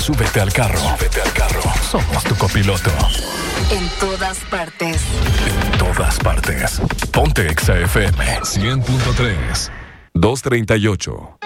Súbete al carro. Somos tu copiloto. En todas partes. En todas partes. Ponte Exa FM 100.3. 238.